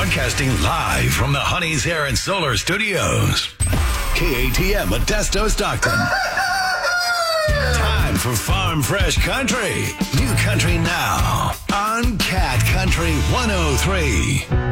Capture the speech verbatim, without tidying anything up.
Broadcasting live from the Honey's Air and Solar Studios. K A T M Modesto, Stockton. Time for Farm Fresh Country. New country now on Cat Country one oh three.